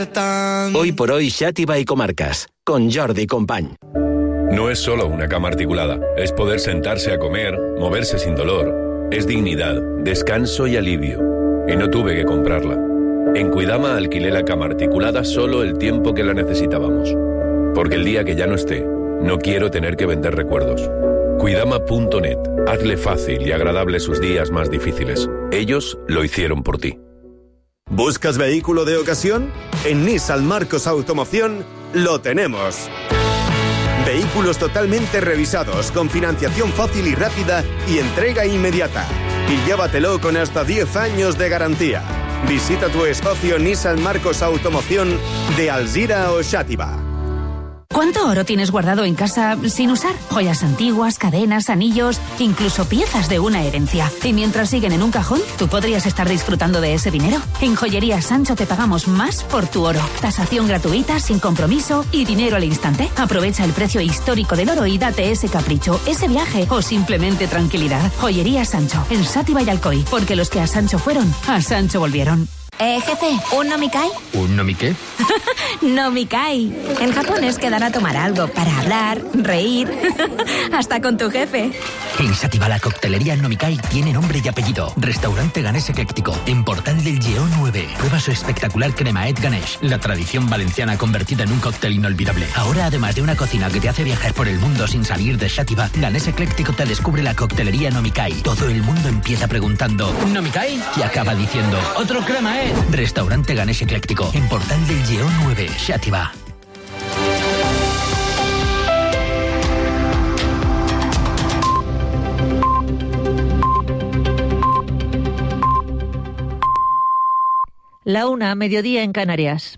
despertando. Hoy por hoy, Xàtiva y Comarcas, con Jordi Company. No es solo una cama articulada, es poder sentarse a comer, moverse sin dolor. Es dignidad, descanso y alivio. Y no tuve que comprarla. En Cuidama alquilé la cama articulada solo el tiempo que la necesitábamos. Porque el día que ya no esté, no quiero tener que vender recuerdos. Cuidama.net. Hazle fácil y agradable sus días más difíciles. Ellos lo hicieron por ti. ¿Buscas vehículo de ocasión? En Nissan Marcos Automoción lo tenemos. Vehículos totalmente revisados, con financiación fácil y rápida y entrega inmediata. Y llévatelo con hasta 10 años de garantía. Visita tu espacio Nissan Marcos Automoción de Alzira o Xàtiva. ¿Cuánto oro tienes guardado en casa sin usar? Joyas antiguas, cadenas, anillos, incluso piezas de una herencia. Y mientras siguen en un cajón, ¿tú podrías estar disfrutando de ese dinero? En Joyería Sancho te pagamos más por tu oro. Tasación gratuita, sin compromiso y dinero al instante. Aprovecha el precio histórico del oro y date ese capricho, ese viaje o simplemente tranquilidad. Joyería Sancho, en Xàtiva y Alcoy. Porque los que a Sancho fueron, a Sancho volvieron. Jefe, ¿un nomikai? ¿Un nomiqué? Nomikai. En Japón es quedar a tomar algo para hablar, reír, hasta con tu jefe. En Xàtiva la coctelería Nomikai tiene nombre y apellido. Restaurante Ganés Ecléctico, en Portal del Lleó 9. Prueba su espectacular cremaet Ganesh, la tradición valenciana convertida en un cóctel inolvidable. Ahora, además de una cocina que te hace viajar por el mundo sin salir de Xàtiva, Ganés Ecléctico te descubre la coctelería Nomikai. Todo el mundo empieza preguntando ¿Nomikai? Y acaba diciendo ¡otro cremaet! Restaurante Ganés Ecléctico, en Portal del Lleó 9, Xàtiva. La 1, mediodía en Canarias.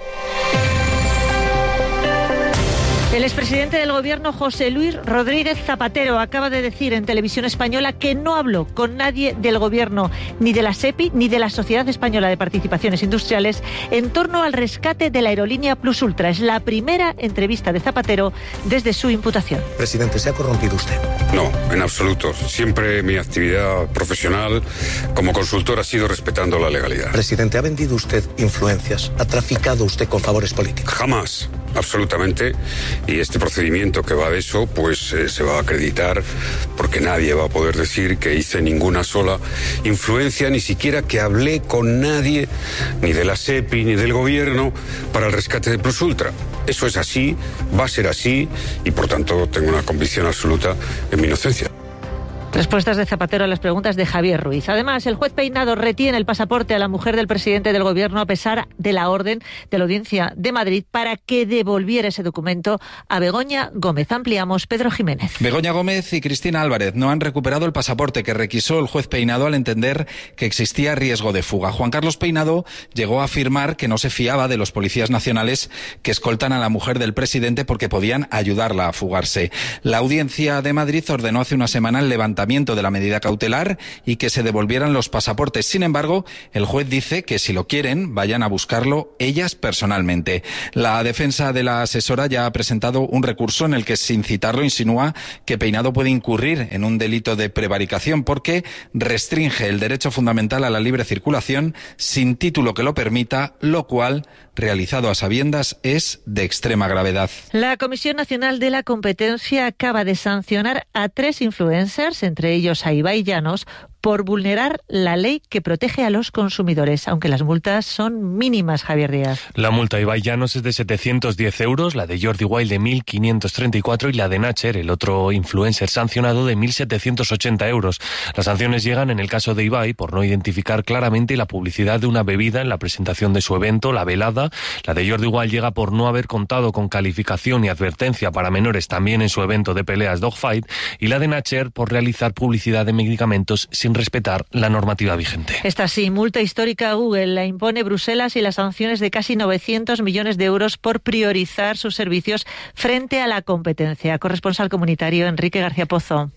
El expresidente del Gobierno, José Luis Rodríguez Zapatero, acaba de decir en Televisión Española que no habló con nadie del Gobierno, ni de la SEPI, ni de la Sociedad Española de Participaciones Industriales, en torno al rescate de la aerolínea Plus Ultra. Es la primera entrevista de Zapatero desde su imputación. Presidente, ¿se ha corrompido usted? No, en absoluto. Siempre mi actividad profesional como consultor ha sido respetando la legalidad. Presidente, ¿ha vendido usted influencias? ¿Ha traficado usted con favores políticos? Jamás, absolutamente. Y este procedimiento que va de eso, pues se va a acreditar porque nadie va a poder decir que hice ninguna sola influencia, ni siquiera que hablé con nadie, ni de la SEPI, ni del Gobierno, para el rescate de Plus Ultra. Eso es así, va a ser así, y por tanto tengo una convicción absoluta en mi inocencia. Respuestas de Zapatero a las preguntas de Javier Ruiz. Además, el juez Peinado retiene el pasaporte a la mujer del presidente del Gobierno a pesar de la orden de la Audiencia de Madrid para que devolviera ese documento a Begoña Gómez. Ampliamos, Pedro Jiménez. Begoña Gómez y Cristina Álvarez no han recuperado el pasaporte que requisó el juez Peinado al entender que existía riesgo de fuga. Juan Carlos Peinado llegó a afirmar que no se fiaba de los policías nacionales que escoltan a la mujer del presidente porque podían ayudarla a fugarse. La Audiencia de Madrid ordenó hace una semana el levantamiento de la medida cautelar y que se devolvieran los pasaportes. Sin embargo, el juez dice que si lo quieren, vayan a buscarlo ellas personalmente. La defensa de la asesora ya ha presentado un recurso en el que, sin citarlo, insinúa que Peinado puede incurrir en un delito de prevaricación porque restringe el derecho fundamental a la libre circulación sin título que lo permita, lo cual, realizado a sabiendas, es de extrema gravedad. La Comisión Nacional de la Competencia acaba de sancionar a 3 influencers, entre ellos a Ibai Llanos, por vulnerar la ley que protege a los consumidores, aunque las multas son mínimas, Javier Díaz. La multa de Ibai Llanos es de 710 euros, la de Jordi Wild de 1.534 y la de Nacher, el otro influencer sancionado, de 1.780 euros. Las sanciones llegan en el caso de Ibai por no identificar claramente la publicidad de una bebida en la presentación de su evento, la velada. La de Jordi Wild llega por no haber contado con calificación y advertencia para menores también en su evento de peleas Dogfight, y la de Nacher por realizar publicidad de medicamentos sin respetar la normativa vigente. Esta sí, multa histórica a Google la impone Bruselas y las sanciones de casi 900 millones de euros por priorizar sus servicios frente a la competencia. Corresponsal comunitario Enrique García Pozo.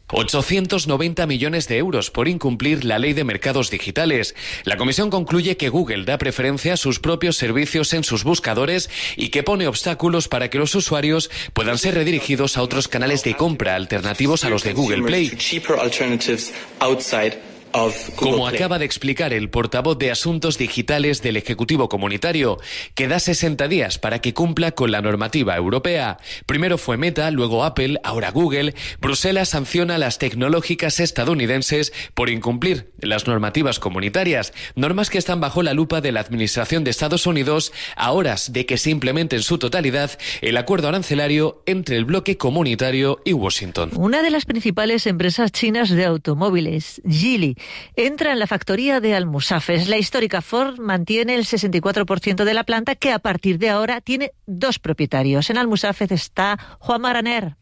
890 millones de euros por incumplir la ley de mercados digitales. La comisión concluye que Google da preferencia a sus propios servicios en sus buscadores y que pone obstáculos para que los usuarios puedan ser redirigidos a otros canales de compra alternativos a los de Google Play. Como acaba de explicar el portavoz de Asuntos Digitales del Ejecutivo Comunitario, que da 60 días para que cumpla con la normativa europea. Primero fue Meta, luego Apple, ahora Google. Bruselas sanciona a las tecnológicas estadounidenses por incumplir las normativas comunitarias, normas que están bajo la lupa de la Administración de Estados Unidos a horas de que se implemente en su totalidad el acuerdo arancelario entre el bloque comunitario y Washington. Una de las principales empresas chinas de automóviles, Geely, entra en la factoría de Almusafes. La histórica Ford mantiene el 64% de la planta, que a partir de ahora tiene 2 propietarios. En Almusafes está Juan Maraner.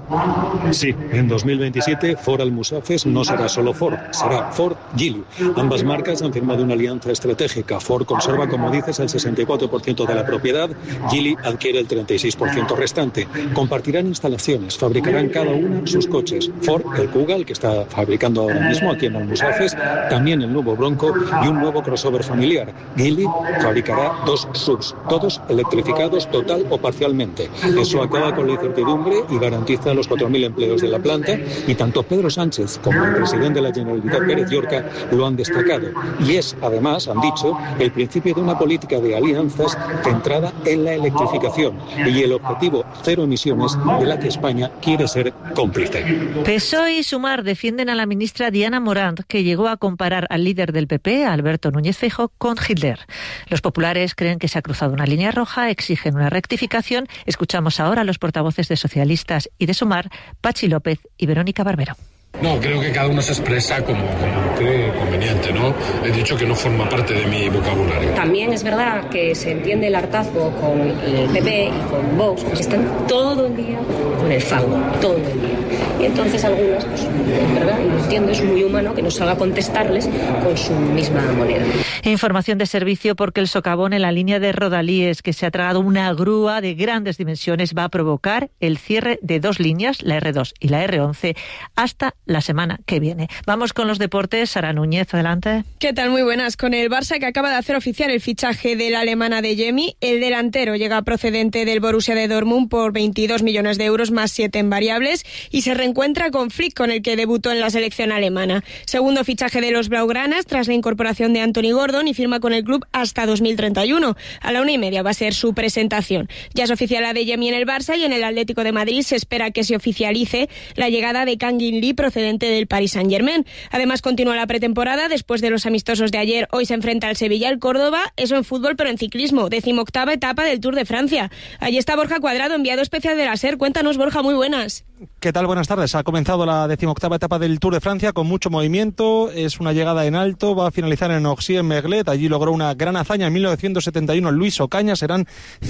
Sí, en 2027 Ford Almusafes no será solo Ford, será Ford Geely. Ambas marcas han firmado una alianza estratégica. Ford conserva, como dices, el 64% de la propiedad, Geely adquiere el 36% restante. Compartirán instalaciones, fabricarán cada una sus coches. Ford, el Kuga, el que está fabricando ahora mismo aquí en Almusafes, también el nuevo Bronco y un nuevo crossover familiar. Geely fabricará 2 SUVs, todos electrificados total o parcialmente. Eso acaba con la incertidumbre y garantiza a los 4.000 empleos de la planta, y tanto Pedro Sánchez como el presidente de la Generalitat, Pérez Llorca, lo han destacado. Y es, además, han dicho, el principio de una política de alianzas centrada en la electrificación y el objetivo 0 emisiones de la que España quiere ser cómplice. PSOE y Sumar defienden a la ministra Diana Morant, que llegó a comparar al líder del PP, Alberto Núñez Feijóo, con Hitler. Los populares creen que se ha cruzado una línea roja, exigen una rectificación. Escuchamos ahora a los portavoces de socialistas y de Sumar, Pachi López y Verónica Barbero. No, creo que cada uno se expresa como cree conveniente, ¿no? He dicho que no forma parte de mi vocabulario. También es verdad que se entiende el hartazgo con el PP y con Vox, porque están todo el día con el fango, todo el día. Y entonces algunas, pues, es verdad, y lo entiendo, es muy humano que no salga a contestarles con su misma moneda. Información de servicio, porque el socavón en la línea de Rodalíes, que se ha tragado una grúa de grandes dimensiones, va a provocar el cierre de 2 líneas, la R2 y la R11, hasta la semana que viene. Vamos con los deportes. Sara Núñez, adelante. ¿Qué tal? Muy buenas. Con el Barça, que acaba de hacer oficial el fichaje de la alemana Adeyemi, el delantero llega procedente del Borussia de Dortmund por 22 millones de euros más 7 en variables y se reencuentra con Flick, con el que debutó en la selección alemana. Segundo fichaje de los blaugranas tras la incorporación de Anthony Gordon, y firma con el club hasta 2031. A la 1:30 va a ser su presentación. Ya es oficial Adeyemi en el Barça, y en el Atlético de Madrid se espera que se oficialice la llegada de Kang In Lee, procedente del Paris Saint-Germain. Además, continúa la pretemporada. Después de los amistosos de ayer, hoy se enfrenta al Sevilla, el Córdoba, eso en fútbol, pero en ciclismo, 18ª etapa del Tour de Francia. Allí está Borja Cuadrado, enviado especial de la SER. Cuéntanos, Borja, muy buenas. ¿Qué tal? Buenas tardes. Ha comenzado la 18ª etapa del Tour de Francia con mucho movimiento. Es una llegada en alto, va a finalizar en Oxy-en-Merglet. Allí logró una gran hazaña en 1971 Luis Ocaña. Serán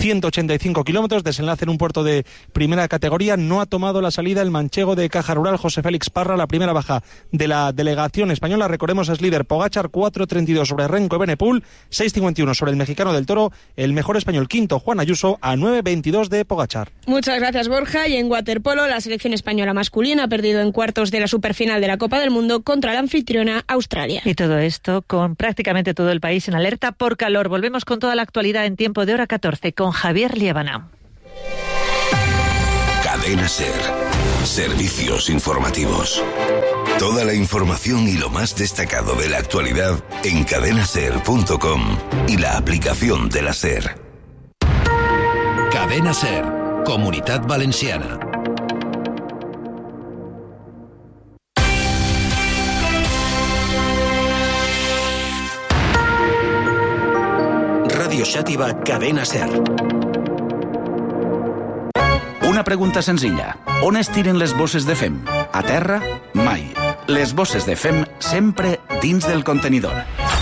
185 kilómetros, desenlace en un puerto de primera categoría. No ha tomado la salida el manchego de Caja Rural, José Félix Parra, la primera baja de la delegación española. Recordemos, es líder Pogačar, 4.32 sobre Renko Evenepoel, 6.51 sobre el mexicano del Toro. El mejor español quinto, Juan Ayuso, a 9.22 de Pogačar. Muchas gracias, Borja. Y en waterpolo, la selección española masculina ha perdido en cuartos de la superfinal de la Copa del Mundo contra la anfitriona Australia. Y todo esto con prácticamente todo el país en alerta por calor. Volvemos con toda la actualidad en tiempo de hora 14 con Javier Liébana. Cadena SER. Servicios informativos. Toda la información y lo más destacado de la actualidad en cadenaser.com y la aplicación de la SER. Cadena SER, Comunitat Valenciana. Radio Xàtiva, Cadena SER. Una pregunta senzilla. On es tiren les bosses de fem? A terra? Mai. Les bosses de fem sempre dins del contenidor.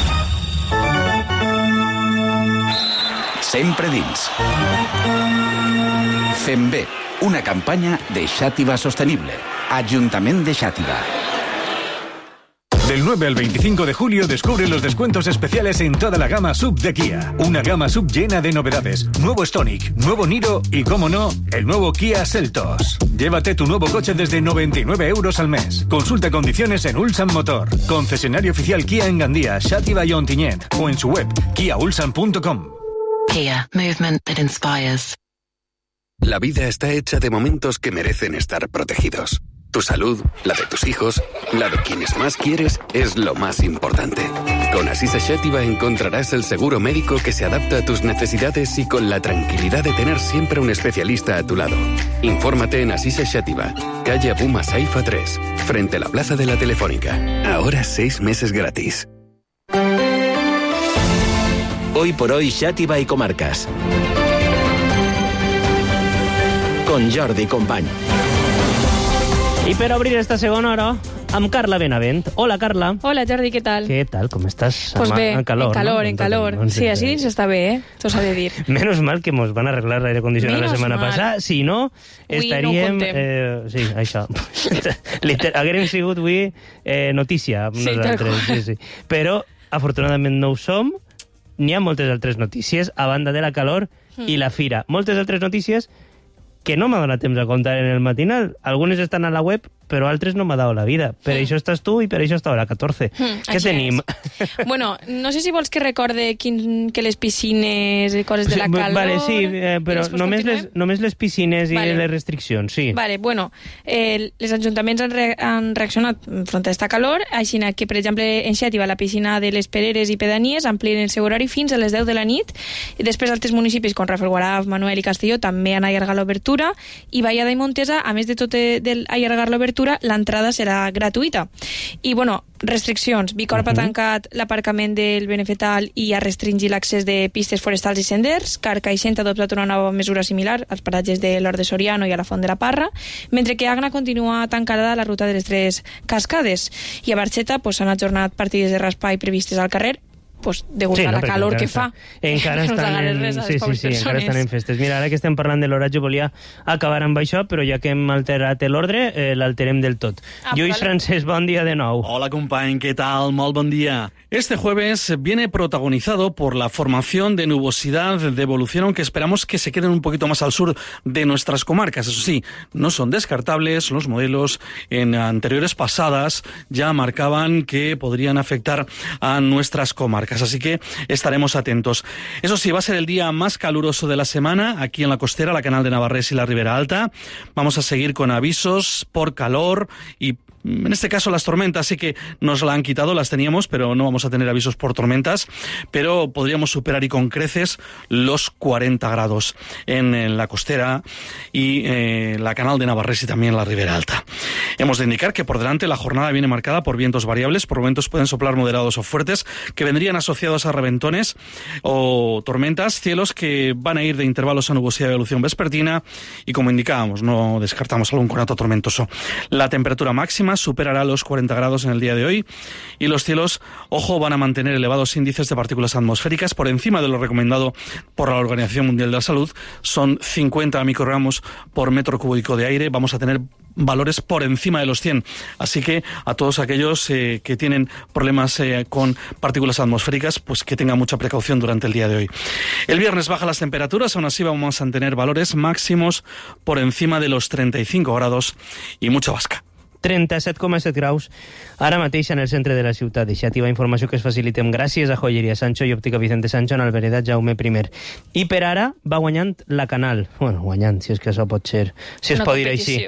Sempre dins. Fem bé, una campanya de Xàtiva Sostenible. Ajuntament de Xàtiva. Del 9 al 25 de julio descubre los descuentos especiales en toda la gama SUV de Kia. Una gama SUV llena de novedades. Nuevo Stonic, nuevo Niro y, como no, el nuevo Kia Seltos. Llévate tu nuevo coche desde 99 euros al mes. Consulta condiciones en Ulsan Motor. Concesionario oficial Kia en Gandía, Xàtiva y Ontinyent. O en su web, kiaulsan.com. Kia, movement that inspires. La vida está hecha de momentos que merecen estar protegidos. Tu salud, la de tus hijos, la de quienes más quieres, es lo más importante. Con Asisa Xàtiva encontrarás el seguro médico que se adapta a tus necesidades y con la tranquilidad de tener siempre un especialista a tu lado. Infórmate en Asisa Xàtiva, calle Abuma Saifa 3, frente a la Plaza de la Telefónica. Ahora 6 meses gratis. Hoy por hoy, Xàtiva i comarques. Con Jordi Company. I per obrir esta segona hora, amb Carla Benavent. Hola, Carla. Hola, Jordi, què tal? Què tal, com estàs? Pues bé, en calor, en calor. Sí, així dins està bé, t'ho s'ha de dir. Menos mal que mos van arreglar l'aire condicionat la setmana passada, si no, estaríem... sí, això. Haguérem sigut avui notícia amb nosaltres. Sí. Però, afortunadament, no ho som. N'hi ha moltes altres notícies, a banda de la calor i la fira. Moltes altres notícies que no m'ha donat temps a contar en el matinal. Algunes estan a la web, però altres no m'ha dado la vida. Per això estàs tu i per això està hora 14. Què tenim? Bueno, no sé si vols que recorde que les piscines i coses de la calor... Vale, sí, però només les piscines i les restriccions, sí. Vale, bueno, els ajuntaments han reaccionat front a esta calor, així que, per exemple, en Xàtiva, la piscina de les Pereres i Pedanies amplien el seu horari fins a les 10 de la nit, i després altres municipis com Rafelguaraf, Manuel i Castelló també han allargat l'obertura, i Vallada i Montesa, a més de tot allargar l'obertura, l'entrada serà gratuïta. I, bueno, restriccions. Bicorp ha tancat l'aparcament del Benefetal i ha restringit l'accés de pistes forestals i senders. Carcaixent ha adoptat una nova mesura similar als paratges de l'Hort de Soriano i a la Font de la Parra, mentre que Agna continua tancada a la ruta de les 3 cascades. I a Barxeta s'han ajornat partides de raspall previstes al carrer, degut a la calor que fa. Encara estan en festes. Mira, ara que estem parlant de l'horatge, volia acabar amb això, però ja que hem alterat l'ordre, l'alterem del tot. Lluís Francesc, bon dia de nou. Hola, company, ¿qué tal? Molt bon dia. Este jueves viene protagonizado por la formación de nubosidad de evolución, aunque esperamos que se queden un poquito más al sur de nuestras comarcas. Eso sí, no son descartables. Los modelos en anteriores pasadas ya marcaban que podrían afectar a nuestras comarcas. Así que estaremos atentos. Eso sí, va a ser el día más caluroso de la semana aquí en la costera, la Canal de Navarrés y la Ribera Alta. Vamos a seguir con avisos por calor y en este caso las tormentas sí que nos la han quitado, las teníamos, pero no vamos a tener avisos por tormentas, pero podríamos superar y con creces los 40 grados en la costera y la Canal de Navarrés y también la Ribera Alta. Hemos de indicar que por delante la jornada viene marcada por vientos variables, por momentos pueden soplar moderados o fuertes, que vendrían asociados a reventones o tormentas, cielos que van a ir de intervalos a nubosidad de evolución vespertina y, como indicábamos, no descartamos algún conato tormentoso. La temperatura máxima superará los 40 grados en el día de hoy y los cielos, ojo, van a mantener elevados índices de partículas atmosféricas por encima de lo recomendado por la Organización Mundial de la Salud. Son 50 microgramos por metro cúbico de aire. Vamos a tener valores por encima de los 100. Así que a todos aquellos que tienen problemas con partículas atmosféricas, pues que tengan mucha precaución durante el día de hoy. El viernes bajan las temperaturas, aún así vamos a tener valores máximos por encima de los 35 grados y mucha vasca. 37,7 graus ara mateix en el centre de la ciutat de Xàtiva. Informació que es facilitem gràcies a Joyeria Sancho i Òptica Vicente Sancho en Albereda Jaume I. I per ara va guanyant la Canal. Bueno, guanyant, si és que això pot ser, si es pot dir així.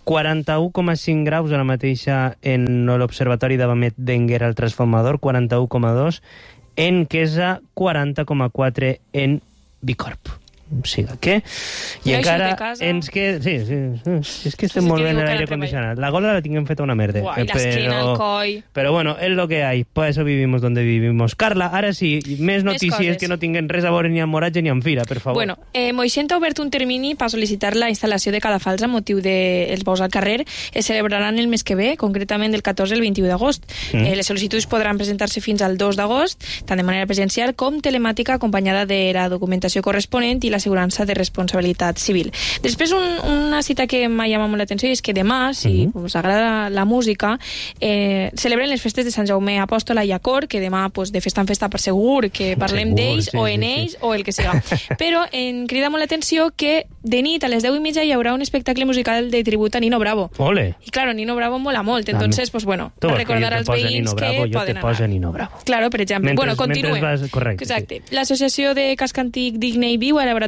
41,5 graus ara mateixa en l'Observatori d'Abamet d'Enguera al Transformador, 41,2 en Quesa, 40,4 en Bicorp. O sigui que... I encara ens queda... Sí, és que estem molt bé en l'aire condicionat. La gola la tinguem feta una merda. Y la esquina, el coll... Pero bueno, es lo que hay. Por eso vivimos donde vivimos. Carla, ara sí, més notícies que no tinguen res a veure ni amb Moratge ni amb Fira, per favor. Bueno, Moixent ha obert un termini per sol·licitar la instal·lació de cadafals a motiu dels bous al carrer. Es celebraran el mes que ve, concretament del 14 al 21 d'agost. Les sol·licituds podran presentar-se fins al 2 d'agost, tant de manera presencial com telemàtica, acompanyada de la documentació corresponent i l'assegurança de responsabilitat civil. Després, una cita que m'ha llamat molt l'atenció és que demà, si us agrada la música, celebren les festes de Sant Jaume Apòstol i Acor, que demà, de festa en festa, per segur que parlem d'ells o en ells o el que siga. Però em crida molt l'atenció que de nit a les 10:30 hi haurà un espectacle musical de tribut a Nino Bravo. Ole! I claro, Nino Bravo mola molt, entonces, bueno, recordar als veïns que poden anar. Nino Bravo. Claro, per exemple. Bueno, continue. Correcte. Exacte. L'Associació de Casc Antic Digne i Viu ha elaborat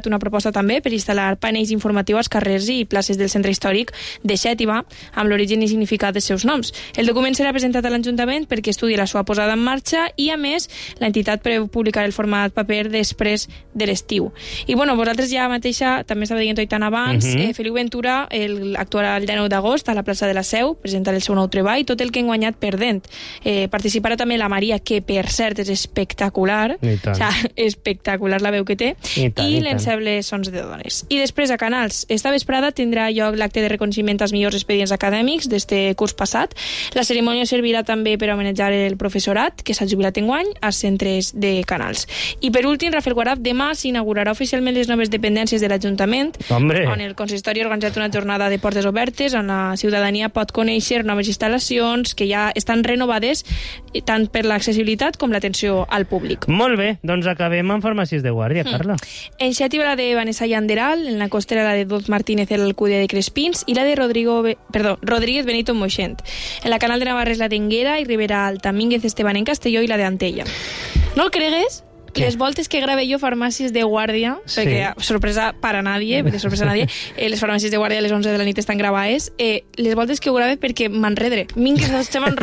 elaborat una proposta també per instal·lar panells informatius als carrers i places del centre històric de Xàtiva, amb l'origen i significat dels seus noms. El document serà presentat a l'Ajuntament perquè estudi la seva posada en marxa i, a més, l'entitat preveu publicar el format paper després de l'estiu. I, bueno, vosaltres ja mateixa, també estava dient tant abans, Feliu Ventura actuarà el 19 d'agost a la plaça de la Seu, presentarà el seu nou treball, tot el que hem guanyat perdent. Participarà també la Maria, que per cert és espectacular, espectacular la veu que té, i l'enceble Sons de Dones. I després a Canals, esta vesprada tindrà lloc l'acte de reconeixement als millors expedients acadèmics d'este curs passat. La cerimònia servirà també per homenatjar el professorat, que s'ha jubilat enguany, als centres de Canals. I per últim, Rafael Guaraf, demà s'inaugurarà oficialment les noves dependències de l'Ajuntament, on el consistori ha organitzat una jornada de portes obertes on la ciutadania pot conèixer noves instal·lacions que ja estan renovades tant per l'accessibilitat com l'atenció al públic. Molt bé, doncs acabem amb farmàcies de guàrdia, Carla. En Xàtiva la de Vanessa Yanderal, en la costera la de Dolz Martínez el l'Alcúdia de Crespins i la de Rodríguez Benito Moixent. En la Canal de Navarra és la d'Enguera i Ribera Alta, Mínguez Esteban en Castelló i la de Antella. No el cregues? Les voltes que grave jo farmàcies de guàrdia, perquè sorpresa per a nadie, les farmàcies de guàrdia a les 11 de la nit estan gravades, les voltes que ho grave perquè m'enredre. Mingues es llaman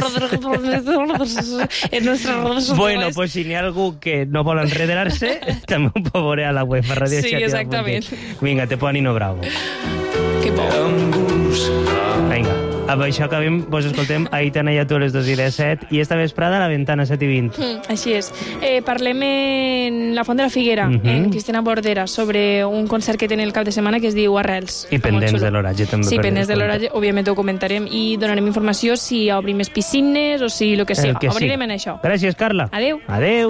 en nostres rodes. Bueno, pues si n'hi ha algú que no vol enredar-se, també ho pot veure a la web a Radio Xàtiva. Sí, exactament. Vinga, te ponino bravo. Que por. Vinga. Amb això acabem, doncs escoltem Aitana i a tu a les 2:17 i esta vesprada a la Ventana 7:20. Així és. Parlem en la Font de la Figuera, en Cristina Bordera, sobre un concert que té el cap de setmana que es diu Arrels. I pendents de l'horatge també. Sí, pendents de l'horatge, òbviament ho comentarem i donarem informació si obrim més piscines o si el que sigui. Obrirem en això. Gràcies, Carla. Adéu. Adéu.